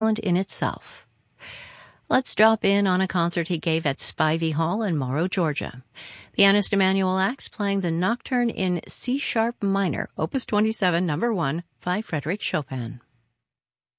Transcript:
in itself. Let's drop in on a concert he gave at Spivey Hall in Morrow, Georgia. Pianist Emanuel Ax playing the Nocturne in C-sharp minor, Opus 27, No. 1, by Frédéric Chopin.